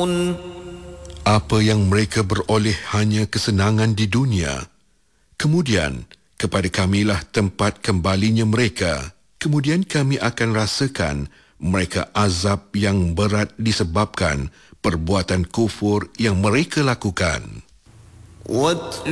Apa yang mereka beroleh hanya kesenangan di dunia. Kemudian, kepada kamilah tempat kembalinya mereka. Kemudian kami akan rasakan mereka azab yang berat disebabkan perbuatan kufur yang mereka lakukan. واتل